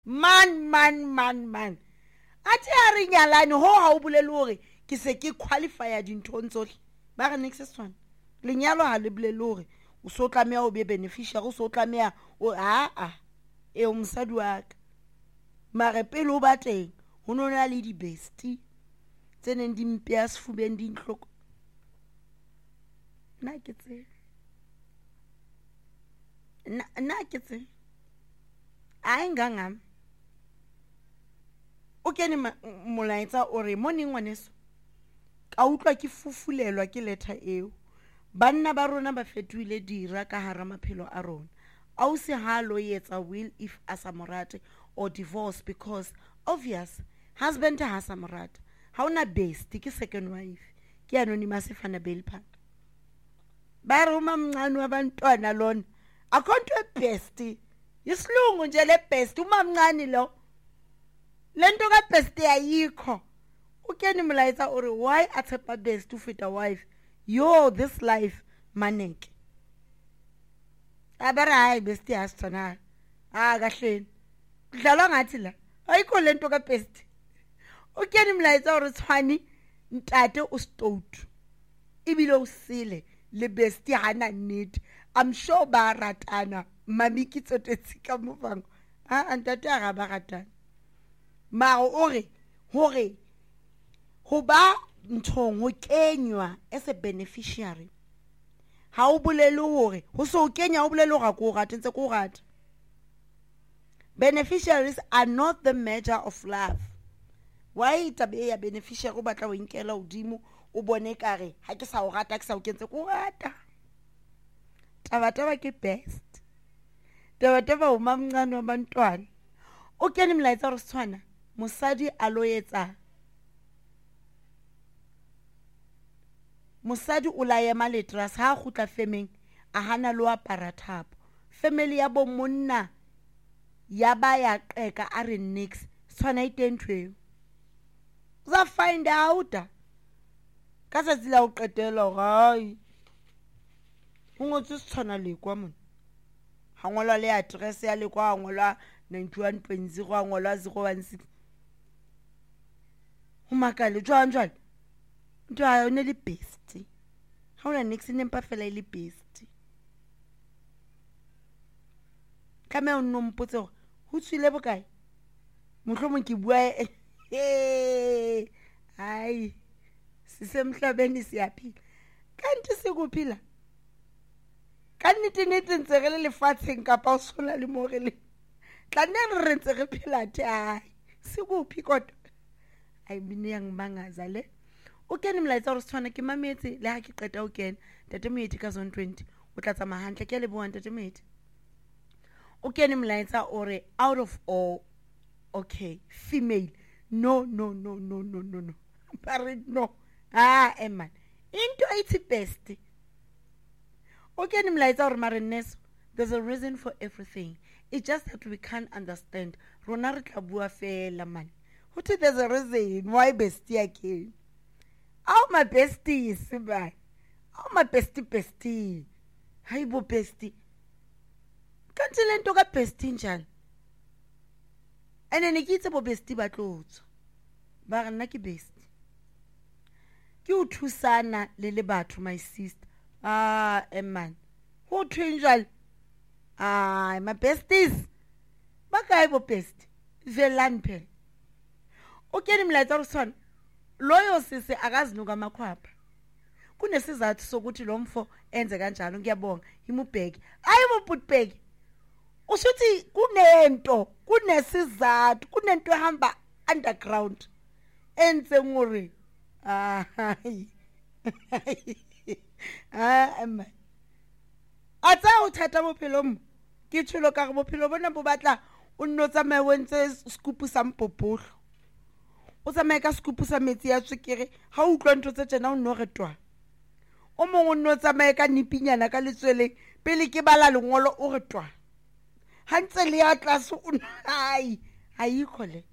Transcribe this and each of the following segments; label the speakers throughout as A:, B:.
A: Man. Ati a re nyalane ho ha o bolele hore ke se ke qualify dinthong tsohle. Ba re next one. Lenyalo ha le bolele hore o so tlameha o be beneficiary, o so tlameha o e o mosadi wa ka. Mare pele o ba teng ho nona le di bestie tse neng di mpea sefubeng di nhloko. Na ke tse a engangam o kene molaetsa o re morning ngwaneso ka utlwa ke fufulelwa ke letter eo. Banna ba rona ba fetohile dira ka hara maphelo a rona. Au se ha lo etsa will if asamorate or divorce because obvious husband ha samorate ha una best ke second wife ke anonymous fana belpanda ba re uma mncane wabantwana lona akhonto best isilungu nje le best uma mncane lo lento ka best ayikho. Ukeni mlaetsa ore why atshepa best to fit a wife yo this life maneke abara hayi best yasitsona kahleni kudlalwa ngathi la ayikho lento ka best. Ukeni mlaetsa ore tshwani ntate o stout ibile o sile le best hana need. I'm sure ba ratana mami ki tsotetse ka mofango ntate ga ba ratana maro ore hore ho ba nthong ho kenywa as a beneficiary ha o bolele hore ho so kenya o bolele hore go rata ntse go rata. Beneficiaries are not the measure of love. Why tabe ya beneficiary o batla o inkela hodimo o bone kare ha ke sa o rata ke sa o kentse go rata. Taba ke best taba o mamncane wa bantwana o kene mlaetsa re tshwana mosadi a lo etsa mosadi o la ema letras ha gutla femeng a hana lo apara thapo family ya bo monna ya ba ya qeka a re nix tshwana itentwe za find out ka sa tsila o qetela gai o ngotse tshwana le kwa mona ha ngolwa le address ya le kwa ngolwa 91.0 ngolwa 016 o makale jwang ntwa ha one le best ha ona nix ne mpa fela ile best ka me o nompotse ho tswile bokae mohlomong ke bua ai sisemhlabeni siyaphila kanti sikuphila kannete ntse re le lefatsheng kapa o sola le mo re le tla nne re ntse re phela ai sikuphi kodwa ai bine yang mangaza le o kene mlaetsa re tshwana ke mametse le ha ke qeta o kene tate moeti ka zone 20 o tla tsama hantle ke le bona tate moeti o kene mlaetsa ore out of all okay female no but no man into it's best. Okay, mlaetsa ore mare neso there's a reason for everything. It's just that we can't understand. Rona re tla bua fela man. What if there's a reason why bestie again? Oh my besties, bye. Oh my bestie. Hi bo bestie. Can't you learn to get bestie njani? Ene ne ke itse bo bestie ba tlotso. Ba re nna ke bestie. Ke o thusana le batho my sister. Man. Who twinjal? My besties. Bakae bo bestie. Velan pen. Okay ni mlaetsa re sona. Loyo sisi akazinuka amakhwapha. Kunesizathu sokuthi lo mfo enze kanjalo ngiyabonga imubheki. Ayi mubheki. Ushuthi kunento, kunesizathu, kunento ehamba underground. Enze ngore. Man. Atsa o thata bophelo mo. Ke tsholo ka re bophelo bona bo batla o nno tsamaye wentse skupu sa mpopolo. O tsamaye ka skupu sa metsi ya tswekere ha o utlwa ntho tse tsena o nno re twa. O mongwe o nno tsamaye ka nipinyana ka letsweleng pele ke bala lengolo o re twa. Ha ntse le ya tlase o ai ayikho le.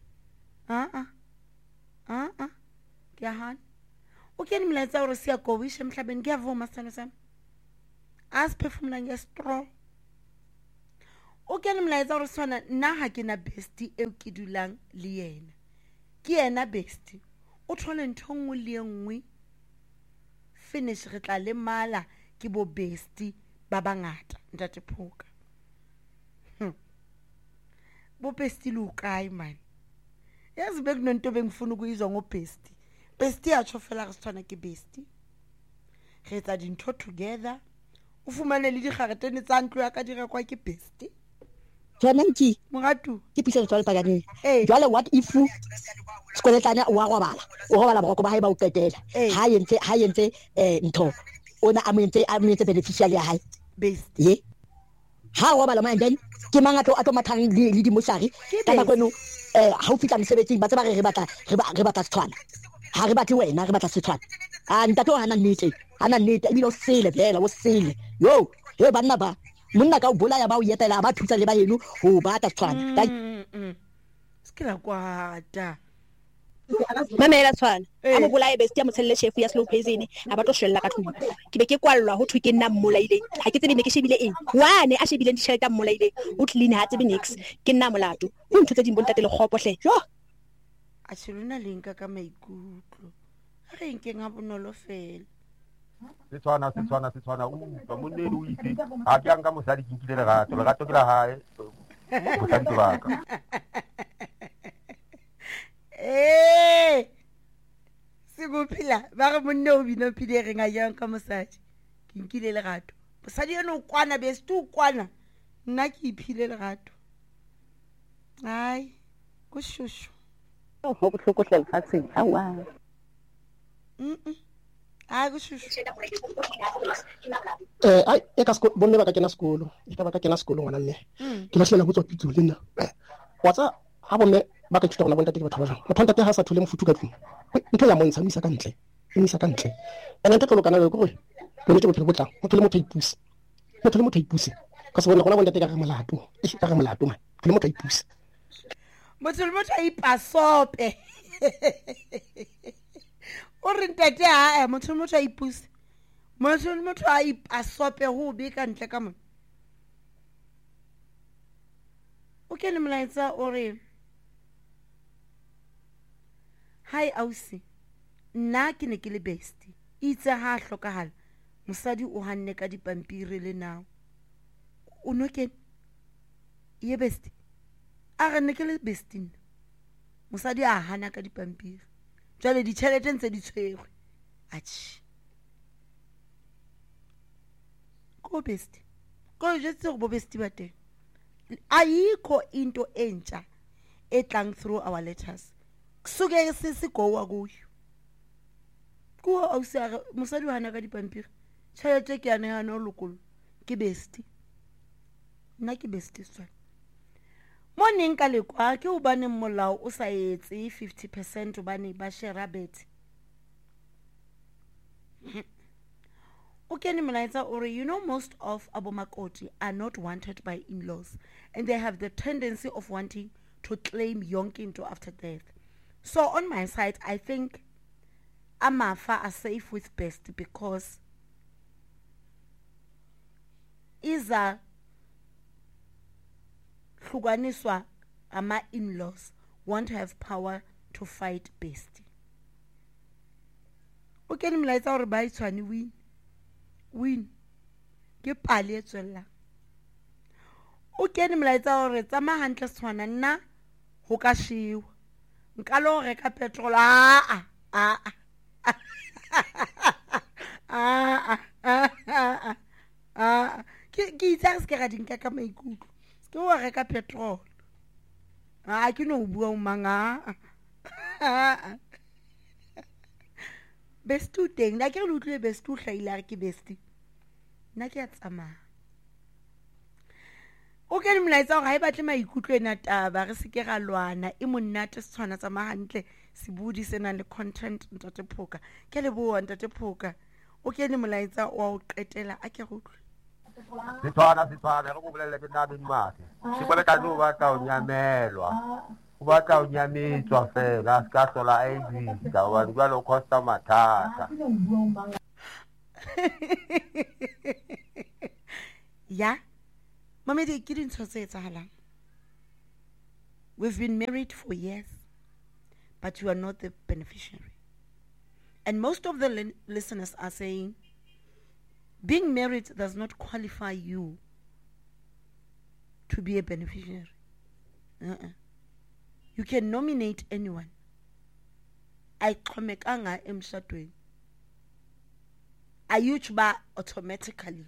A: Ke hana. O kene mlaetsa ore siya go wishe emhlabeni kuyavuma sithando sami. Asiphefumula ngestraw. o ke le molaetsa gore swana nna ga ke na bestie eo ke dulang le yena ke yena bestie o thole ntho nngwe le nngwe finish re tla le mala ke bo bestie ba bangata ntate Phoka bo bestie lo kae man yazi bekunento bengifuna ukuyizwa ngo bestie atsho fela re sithwana ke bestie re etsa dintho together o fumane le digaretene tsa ntlo ya ka di rekwa ke bestie
B: Jonanki
A: mogatu
B: ke pisa tswala pagane jwale what if skoletana wa robala boroko ba hae ba o qetela ha yentse ntho ona amenze beneficial ya hae
A: bestie
B: ye ha wa bala and then ke mangato a tomathang le di moshari ka makweno ha o fitla mosebetsing ba tsaba re batla sethwana ha re batle wena re batla sethwana a ntato hana nnete ebile o sele vela o sele yo he banna ba monna ka o bolaya ba o yetela ba thusa le ba yeno ho batla sethwana
A: skela kwata
C: mamela tshwana a mo bolaye bestie mo tshelle chef ya slow poison a ba to shwella ka thuma ke be ke kwallwa ho thwe ke nna mmolaile ha ke tsebe ne ke shebile eng wane a shebile di shelter mmolaile o clean ha tsebe nix ke nna molato o ntho tse di bontate le khopo hle jo
A: a tshilona lenka ka maikutlo re nkeng a bonolo fela
D: Setswana ba monnedi o itse ha ke ang ka mosadi ke nkile lerato ke la hae mosadi ke baka
A: sekuphila ba re monne o bino phile reng a yang ka mosadi ke nkile lerato mosadi eno o kwana bestie o kwana nna ke iphile lerato ai go shushu
E: ho bohloko hle lefatsheng awa
A: ai go shushu
F: ai e ka sekolo bonne ba ka kena sekolo ngwana mme ke lahlela go tswa pitso le nna wa tsa ha bonne ba ka ithuta gona bontate ke batho ba jang motho ntate ha sa thole mofutu ka tlung ntho ya montsha misa ka ntle ene ntate tlolo kana le gore le bophelo bo tlang motho le motho a ipuse ka se bona gona bontate ka re molato man le motho a ipuse
A: motho le motho a ipasope o re ntate ha motho le motho a ipuse motho le motho a ipasope ho be ka ntle ka mona o ke le molaetsa o re hai ausi nna ke ne ke le bestie itse ha hlokahala mosadi o hanne ka dipampiri le nao o no ke ye bestie a re ne ke le bestie mosadi a hana ka dipampiri jwale ditšhelete ntse di tshwerwe atjhe ko bestie ko jetse go bo bestie ba teng ayikho into entsha etlang through our letters suke sesigowa kuyo kuwo ausi mosadi wa hana ka dipampiri tšhelete ke ane yana o lokolo ke bestie nna ke bestie swana mo neng ka lekwa ke o bane molao o sa etse 50% o bane ba share bet o kene molaetsa o re you know most of abomakoti are not wanted by in-laws and they have the tendency of wanting to claim yonke into after death. So on my side, I think Amafa are safe with bestie because iza hlukaniswa ama in-laws won't have power to fight bestie. Okay, ni mlaetsa hore ba itshwane win ke pale e tswella. Okay, ni mlaetsa hore tsama hantle tshwana nna ho ka shiwa nka lo reka petrol ke itse ke ga dinka ka maikutlo ke o reka petrol ke no bua manga bestu teng na ke re utlwe bestu hlaila ke besti nna ke a tsamaya o ke mlaetsa gore ha e batle maikutlo ena taba re se ke ga lwana e monnate se tshwana tsa mahantle se budi sena le content ntate Phoka ke le bua ntate Phoka o ke mlaetsa wa o qetela a ke go utlwe
D: Setswana re go bolelle ke nna dimate se bole ka no ba ka o nyamelwa o ba ka o nyametswa fela se ka hlola a exista wa di lo costa mathata
A: ya Mamedi, ke dintho tse etsahalang. We've been married for years, but you are not the beneficiary. And most of the listeners are saying, being married does not qualify you to be a beneficiary. You can nominate anyone. Ayixhomekanga emshadweni. Ayuchba automatically.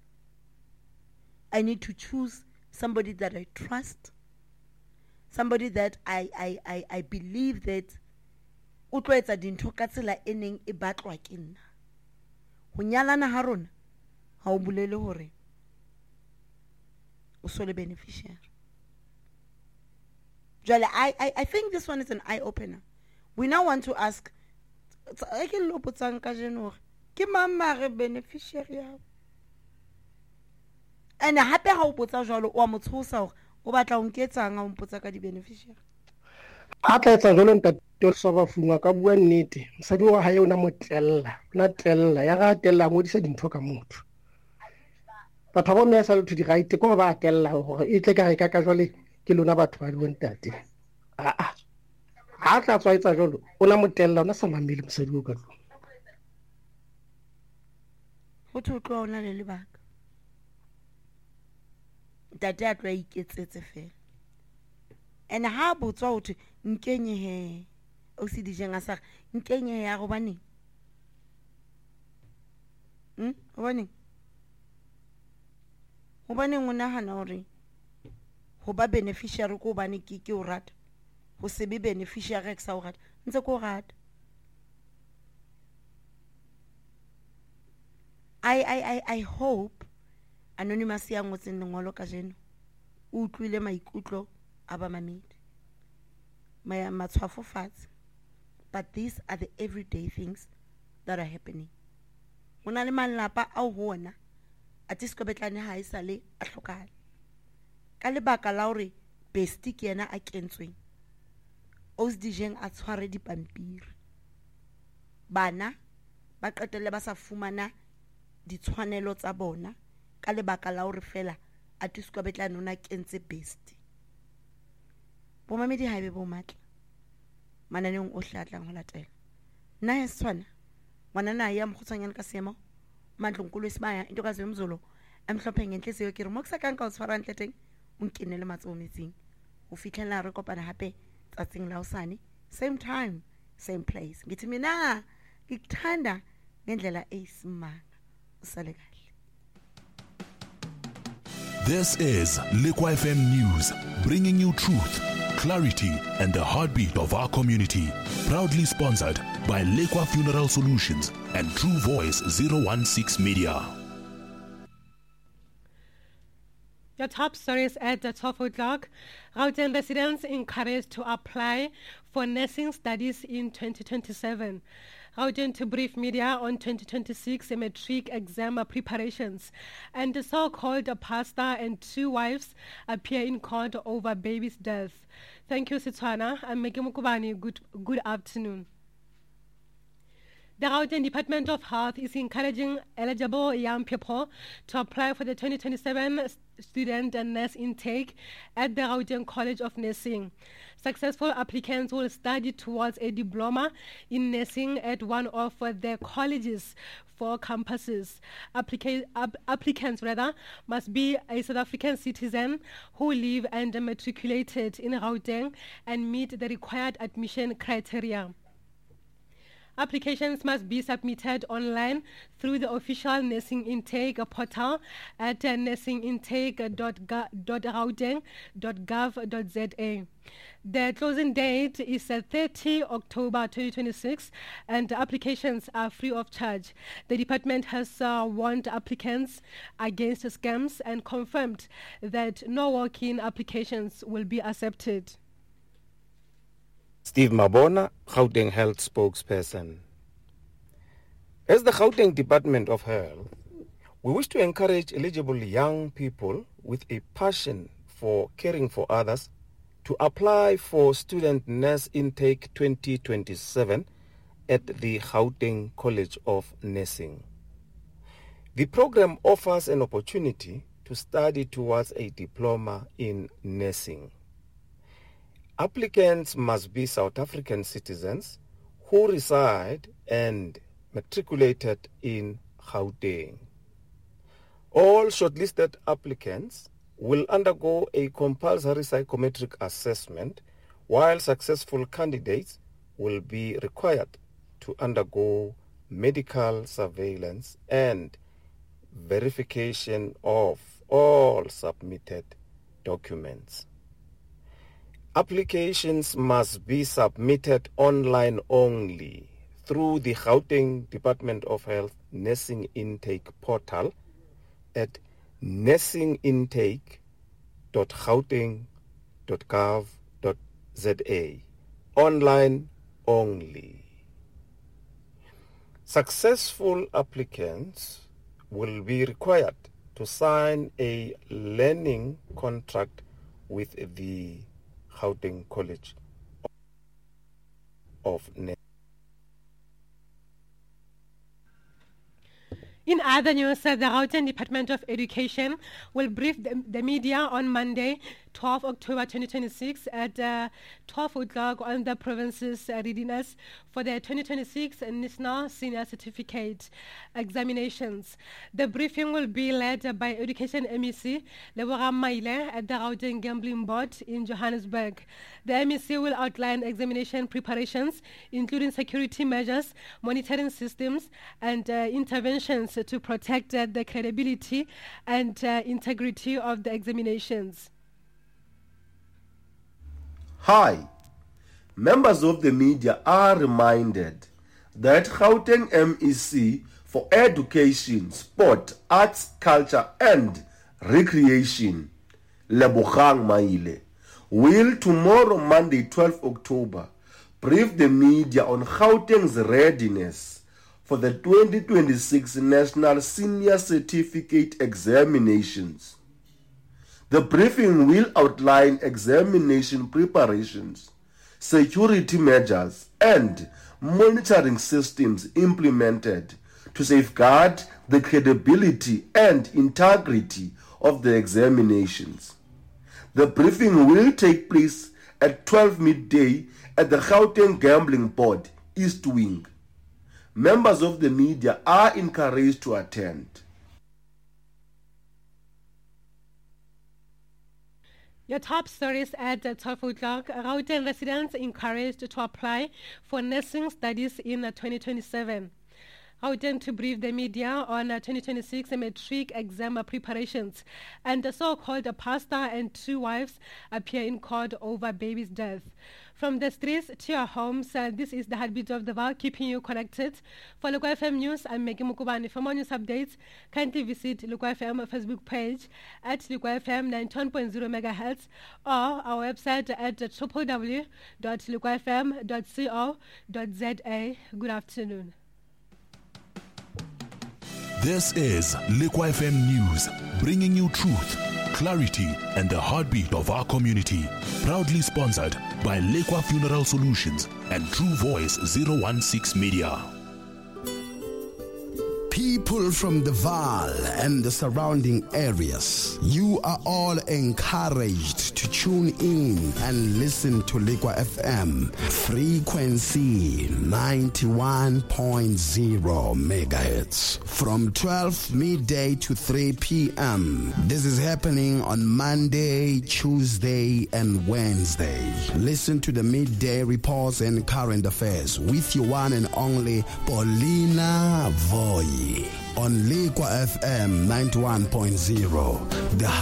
A: I need to choose somebody that I trust, somebody that I believe that utlo etsa dintho ka tsela eneng e batlwa ke nna. Ho nyalana ha rona ha o bolele hore o so le beneficiary. Jwale, I think this one is an eye opener. We now want to ask, I can lo potsang ka jeno ke mama re beneficiary ya. And hape ha o potsa jwalo o a motshosa hore o batla o nketsang a o mpotsa ka di beneficiary.
F: A tla etsa jwalo ntate o sa ba funwa ka bua nnete. Mosadi wa hae o na motella, na tella ya ga tella ngodisa dintho ka motho. Batho ba bona sa le to di right ko ba tella hore e tle ka re ka jwale ke lona batho ba le ntate. Ha tla tswa etsa jwalo o na motella o na sa mamele mosadi o ka tlo.
A: Ho tlo ona le lebaka. Ntate a tlo iketsetse fela. And ha botswa o thwe nkenye he o se di jenga sa nkenye ya go bane. Go bane o nahana hore ho ba beneficiary ko bane ke o rata. Ho se be beneficiary ka sa o rata. Ntse ko rata. I hope Anonymous ya ngotseng lengolo ka jeno o utlwile maikutlo a ba mamedi matshwafo fatshe. But these are the everyday things that are happening. Hona le malapa a ho ona a tisko betlane ha isale a hlokala ka lebaka la hore bestie ke yena a kentsweng o se dijeng a tshware dipampiri. Bana ba qetelle ba sa fumana ditshwanelo tsa bona ka lebaka la hore fela a tisko betlane ona kentse bestie. Bo mamedi ha ebe bo matla mananeng o hlatlang ho latela. Nna he swana ngwana na ya mkhutsanyana ka semo mandlunkulu isibaya into kazi yomzulu emhlophe ngenhliziyo ke re mo kusakanga o tshwara ntleteng o nkinele matso metsing o fitlhela re kopana hape tsatsing la usane same time same place. Ngithi mina ngikuthanda ngendlela eyisimanga usale kahle.
G: This is Lekwa FM News, bringing you truth, clarity, and the heartbeat of our community. Proudly sponsored by Lekwa Funeral Solutions and True Voice 016 Media.
H: Your top stories at the 12 o'clock. Gauteng residents encouraged to apply for nursing studies in 2027. Gauteng to brief media on 2026 matric exam preparations. And the so-called pastor and 2 wives appear in court over baby's death. Thank you, Setswana. I'm Meki Mukubani. Good afternoon. The Gauteng Department of Health is encouraging eligible young people to apply for the 2027 student and nurse intake at the Gauteng College of Nursing. Successful applicants will study towards a diploma in nursing at one of the college's 4 campuses. Applicants must be a South African citizen who live and matriculated in Gauteng and meet the required admission criteria. Applications must be submitted online through the official nursing intake portal at nursingintake.gauteng.gov.za. The closing date is 30 October 2026 and applications are free of charge. The department has warned applicants against scams and confirmed that no walk-in applications will be accepted.
I: Steve Mabona, Gauteng Health spokesperson. As the Gauteng Department of Health, we wish to encourage eligible young people with a passion for caring for others to apply for Student Nurse Intake 2027 at the Gauteng College of Nursing. The program offers an opportunity to to study towards a diploma in nursing. Applicants must be South African citizens who reside and matriculated in Gauteng. All shortlisted applicants will undergo a compulsory psychometric assessment, while successful candidates will be required to undergo medical surveillance and verification of all submitted documents. Applications must be submitted online only through the Gauteng Department of Health Nursing Intake portal at nursingintake.gauteng.gov.za. Online only. Successful applicants will be required to sign a learning contract with the Gauteng College of Nursing.
H: In other news, the Gauteng Department of Education will brief the media on Monday, 12 October 2026 at 12 o'clock on the province's readiness for the 2026 National Senior Certificate examinations. The briefing will be led by Education MEC Lebogang Maile at the Gauteng Gambling Board in Johannesburg. The MEC will outline examination preparations, including security measures, monitoring systems, and interventions to protect the credibility and integrity of the examinations.
J: Hi, members of the media are reminded that Gauteng MEC for Education, Sport, Arts, Culture and Recreation, Lebogang Maile, will tomorrow, Monday, 12 October, brief the media on Gauteng's readiness for the 2026 National Senior Certificate examinations. The briefing will outline examination preparations, security measures, and monitoring systems implemented to safeguard the credibility and integrity of the examinations. The briefing will take place at 12 midday at the Gauteng Gambling Board, East Wing. Members of the media are encouraged to attend.
H: Your top stories at 12 o'clock. Gauteng residents encouraged to apply for nursing studies in 2027. Gauteng to brief the media on 2026 matric exam preparations. And the so-called pastor and two wives appear in court over baby's death. From the streets to your homes, this is the heartbeat of the Val, keeping you connected. For Lekwa FM News, I'm Maggie Mukubani. For more news updates, kindly visit Lekwa FM Facebook page at Lekwa FM 91.0 MHz or our website at www.lekwafm.co.za. Good afternoon.
G: This is Lekwa FM News, bringing you truth, clarity, and the heartbeat of our community. Proudly sponsored by Lekwa Funeral Solutions and True Voice 016 Media.
K: People from the Vaal and the surrounding areas, you are all encouraged to tune in and listen to Lekwa FM, frequency 91.0 megahertz from 12 midday to 3 p.m. This is happening on Monday, Tuesday, and Wednesday. Listen to the midday reports and current affairs with your one and only Paulina Voy on Lekwa FM 91.0. The